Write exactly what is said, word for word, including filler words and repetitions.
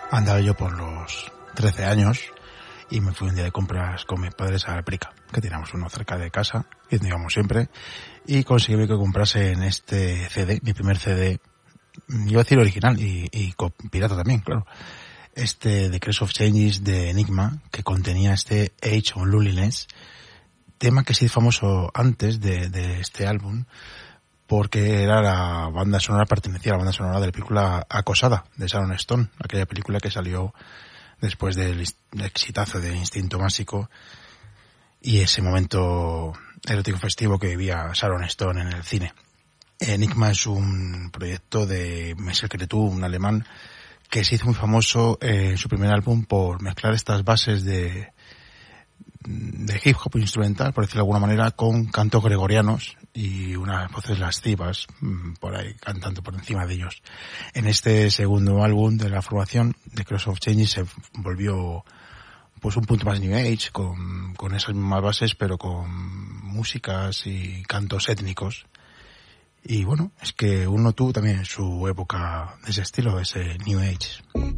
Andaba yo por los trece años y me fui un día de compras con mis padres a Alprica, que teníamos uno cerca de casa, que íbamos siempre, y conseguí que comprase en este C D, mi primer C D, iba a decir original y, y pirata también, claro, este The Crest of Changes de Enigma, que contenía este Age of Loneliness, tema que se hizo famoso antes de, de este álbum, porque era la banda sonora, pertenecía a la banda sonora de la película Acosada, de Sharon Stone, aquella película que salió después del exitazo de Instinto Mágico y ese momento erótico festivo que vivía Sharon Stone en el cine. Enigma es un proyecto de Marcel Cretu, un alemán, que se hizo muy famoso en su primer álbum por mezclar estas bases de de hip hop instrumental, por decirlo de alguna manera, con cantos gregorianos y unas voces lascivas por ahí cantando por encima de ellos. En este segundo álbum de la formación, The Crest of Changes, se volvió pues un punto más New Age, con, con esas mismas bases, pero con músicas y cantos étnicos. Y bueno, es que uno tuvo también su época de ese estilo, de ese New Age.